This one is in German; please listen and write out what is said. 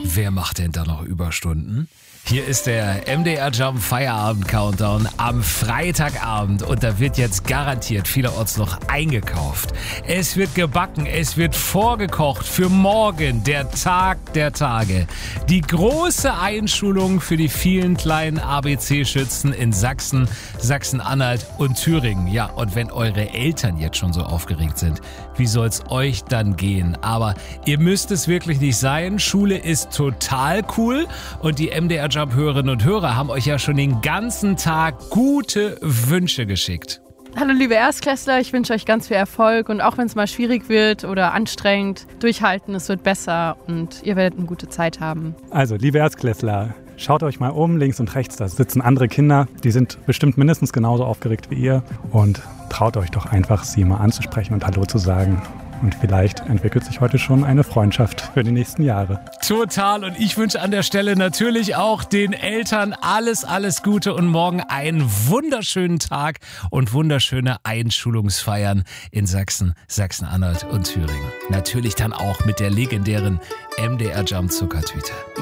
Wer macht denn da noch Überstunden? Hier ist der MDR Jump Feierabend Countdown am Freitagabend und da wird jetzt garantiert vielerorts noch eingekauft. Es wird gebacken, es wird vorgekocht für morgen, der Tag der Tage. Die große Einschulung für die vielen kleinen ABC-Schützen in Sachsen, Sachsen-Anhalt und Thüringen. Ja, und wenn eure Eltern jetzt schon so aufgeregt sind, wie soll's euch dann gehen? Aber ihr müsst es wirklich nicht sein. Schule ist total cool und die MDR Jump-Hörerinnen und Hörer haben euch ja schon den ganzen Tag gute Wünsche geschickt. Hallo liebe Erstklässler, ich wünsche euch ganz viel Erfolg und auch wenn es mal schwierig wird oder anstrengend, durchhalten, es wird besser und ihr werdet eine gute Zeit haben. Also liebe Erstklässler, schaut euch mal um, links und rechts, da sitzen andere Kinder, die sind bestimmt mindestens genauso aufgeregt wie ihr und traut euch doch einfach, sie mal anzusprechen und Hallo zu sagen. Und vielleicht entwickelt sich heute schon eine Freundschaft für die nächsten Jahre. Total. Und ich wünsche an der Stelle natürlich auch den Eltern alles Gute und morgen einen wunderschönen Tag und wunderschöne Einschulungsfeiern in Sachsen, Sachsen-Anhalt und Thüringen. Natürlich dann auch mit der legendären MDR Jump Zuckertüte.